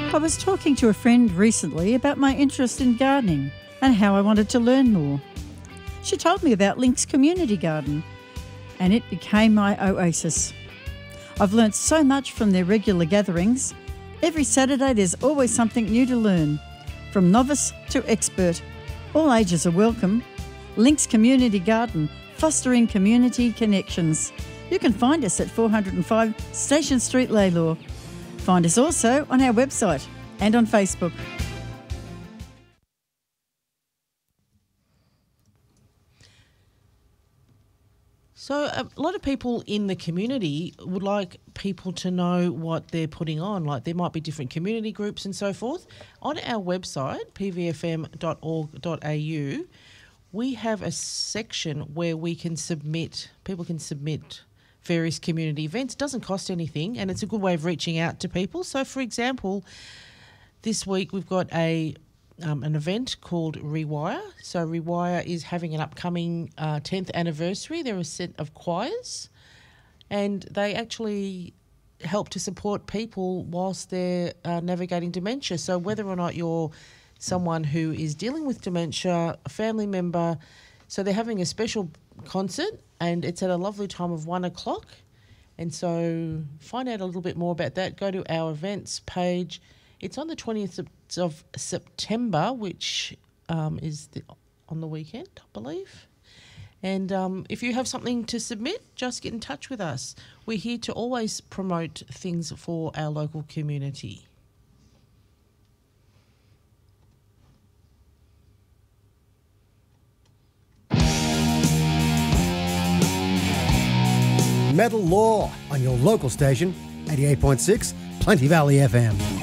I was talking to a friend recently about my interest in gardening and how I wanted to learn more. She told me about Link's Community Garden, and it became my oasis. I've learnt so much from their regular gatherings. Every Saturday there's always something new to learn. From novice to expert, all ages are welcome. Link's Community Garden, fostering community connections. You can find us at 405 Station Street, Lalor. Find us also on our website and on Facebook. So a lot of people in the community would like people to know what they're putting on. Like there might be different community groups and so forth. On our website, pvfm.org.au, we have a section where people can submit various community events. It doesn't cost anything and it's a good way of reaching out to people. So, for example, this week we've got an event called Rewire. So Rewire is having an upcoming 10th anniversary. They're a set of choirs and they actually help to support people whilst they're navigating dementia. So whether or not you're someone who is dealing with dementia, a family member, so they're having a special concert and it's at a lovely time of 1 o'clock. And so find out a little bit more about that. Go to our events page. It's on the 20th of September, which is on the weekend, I believe. And if you have something to submit, just get in touch with us. We're here to always promote things for our local community. Metal Law on your local station, 88.6 Plenty Valley FM.